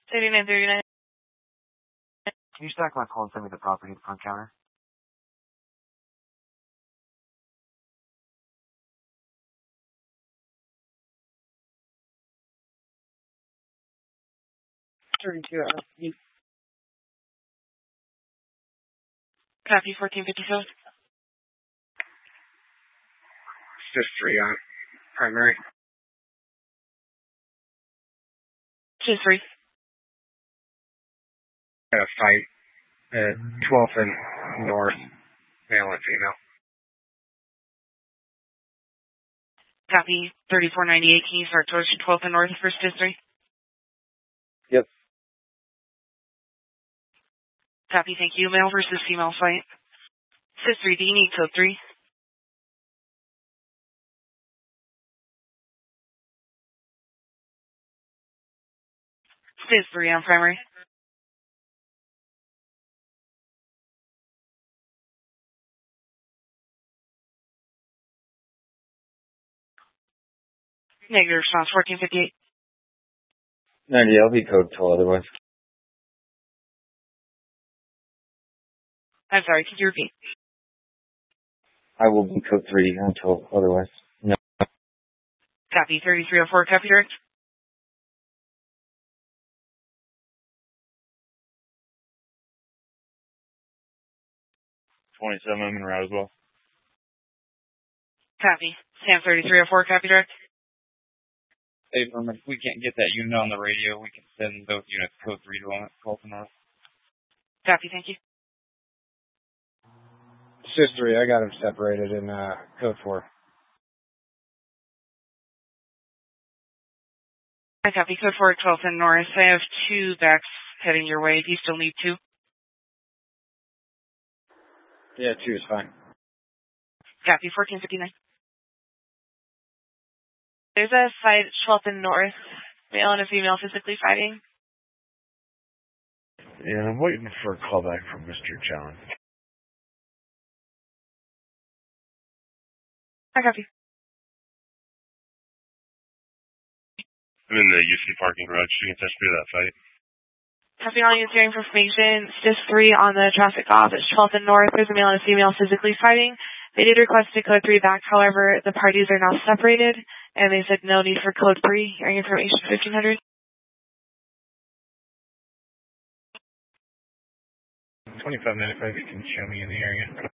3939. Can you stack my call and send me the property at the front counter? Copy 1457. History on primary. Just 3. Got a fight at 12th and North, male and female. Copy 3498. Can you start towards 12th and North, first history? Yep. Copy, thank you. Male versus female fight. History, do you need code 3? History on primary. Negative response, 1458. 90, I'll be code 12 otherwise. I'm sorry, could you repeat? I will be code 3 until otherwise. No. Copy 3304, copy direct. I'm en route as well. Copy. Sam 3304, copy direct. Hey, if we can't get that unit on the radio, we can send those units code 3 to 12th and North. Copy, thank you. History, I got them separated in code 4. I copy code 4 at 12th and North. I have 2 backs heading your way. Do you still need 2? Yeah, 2 is fine. Copy 1459. There's a fight, 12th and North, male and a female physically fighting. Yeah, I'm waiting for a call back from Mr. John. I copy. I'm in the UC parking garage. You can touch me to that fight. Copy all units hearing for information. SIS 3 on the traffic off. It's 12th and North. There's a male and a female physically fighting. They did request a code 3 back. However, the parties are now separated, and they said no need for code 3. Hearing information 1500. 2595, you can show me in the area.